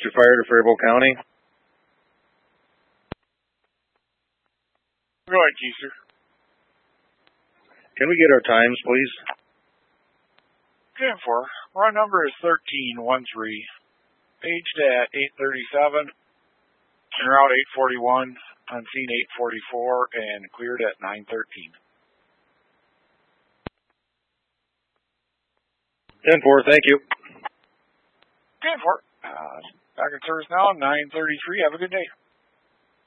District Fire to Faribault County. Go ahead, Keister. Can we get our times, please? 10-4. Run number is 1313. Paged at 8:37. En route 8:41. On scene 8:44 and cleared at 9:13. 10-4, thank you. 10-4. Back in service now, 9:33. Have a good day.